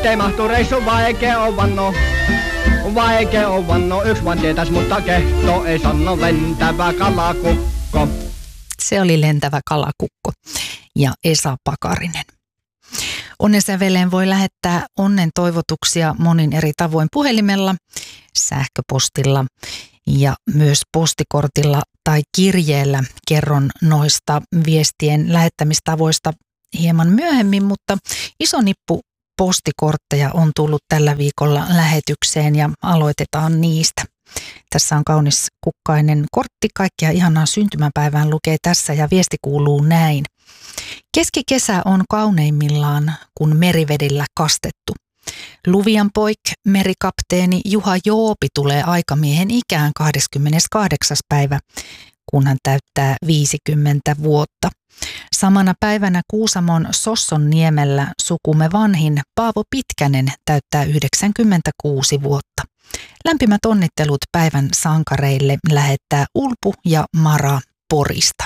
Ettei mahtu reissu vaikea on vanno. Vaikea on vanno, yks vaan tietäis, mutta kehto ei sano lentävä kalakukko. Se oli Lentävä kalakukko ja Esa Pakarinen. Onnensäveleen voi lähettää onnen toivotuksia monin eri tavoin puhelimella, sähköpostilla ja myös postikortilla tai kirjeellä. Kerron noista viestien lähettämistavoista hieman myöhemmin, mutta iso nippu postikortteja on tullut tällä viikolla lähetykseen ja aloitetaan niistä. Tässä on kaunis kukkainen kortti, kaikkea ihanaa syntymäpäivään lukee tässä ja viesti kuuluu näin. Keskikesä on kauneimmillaan, kun merivedillä kastettu. Luvian poik, merikapteeni Juha Joopi tulee aikamiehen ikään 28. päivä, kun hän täyttää 50 vuotta. Samana päivänä Kuusamon Sossonniemellä sukumme vanhin Paavo Pitkänen täyttää 96 vuotta. Lämpimät onnittelut päivän sankareille lähettää Ulpu ja Mara Porista.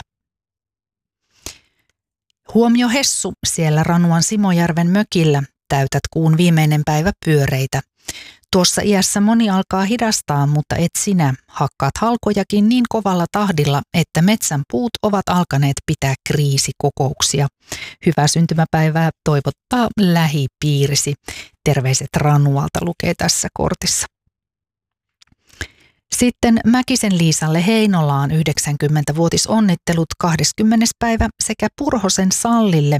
Huomio Hessu, siellä Ranuan Simojärven mökillä täytät kuun viimeinen päivä pyöreitä. Tuossa iässä moni alkaa hidastaa, mutta et sinä hakkaat halkojakin niin kovalla tahdilla, että metsän puut ovat alkaneet pitää kriisikokouksia. Hyvää syntymäpäivää toivottaa lähipiirisi. Terveiset Ranualta lukee tässä kortissa. Sitten Mäkisen Liisalle Heinolaan 90-vuotisonnittelut 20. päivä sekä Purhosen Sallille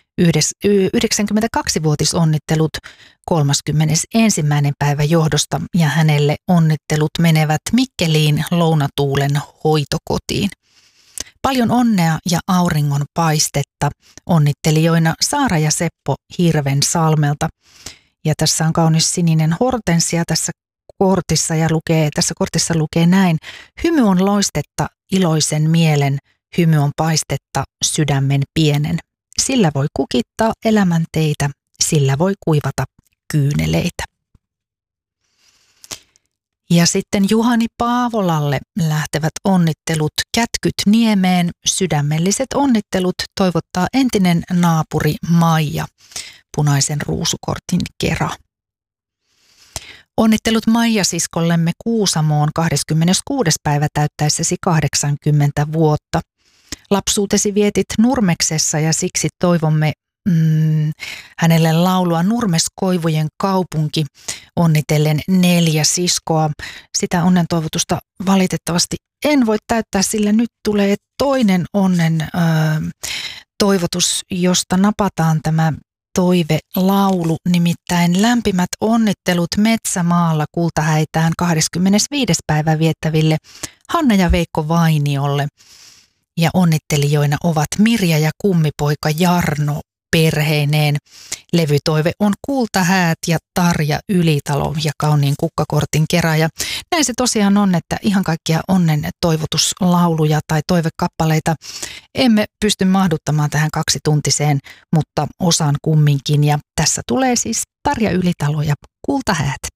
92-vuotisonnittelut 31. päivä johdosta ja hänelle onnittelut menevät Mikkeliin Lounatuulen hoitokotiin. Paljon onnea ja auringon paistetta onnittelijoina Saara ja Seppo Hirvensalmelta. Ja tässä on kaunis sininen hortensia tässä kortissa ja tässä kortissa lukee näin. Hymy on loistetta iloisen mielen, hymy on paistetta sydämen pienen. Sillä voi kukittaa elämän teitä, sillä voi kuivata kyyneleitä. Ja sitten Juhani Paavolalle lähtevät onnittelut Kätkyt Niemeen. Sydämelliset onnittelut toivottaa entinen naapuri Maija, punaisen ruusukortin kera. Onnittelut Maija-siskollemme Kuusamoon 26. päivä täyttäessäsi 80 vuotta. Lapsuutesi vietit Nurmeksessa ja siksi toivomme hänelle laulua Nurmeskoivujen kaupunki onnitellen 4 siskoa. Sitä onnen toivotusta valitettavasti en voi täyttää, sillä nyt tulee toinen onnen toivotus, josta napataan tämä toivelaulu, nimittäin lämpimät onnittelut Metsämaalla kultahäitään 25. päivä viettäville Hanna ja Veikko Vainiolle. Ja onnittelijoina ovat Mirja ja kummipoika Jarno perheineen. Levytoive on Kultahäät ja Tarja Ylitalo ja kauniin kukkakortin kera. Ja näin se tosiaan on, että ihan kaikkia onnen toivotuslauluja tai toivekappaleita emme pysty mahduttamaan tähän 2-tuntiseen, mutta osaan kumminkin. Ja tässä tulee siis Tarja Ylitalo ja Kultahäät.